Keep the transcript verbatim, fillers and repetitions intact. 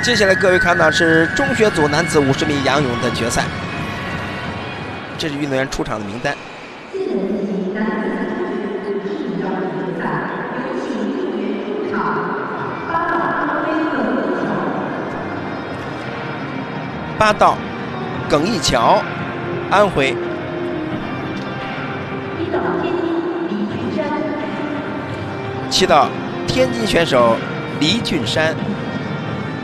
接下来各位看到是中学组男子五十米仰泳的决赛，这是运动员出场的名单。八道耿义桥，安徽。七道天津选手黎俊山。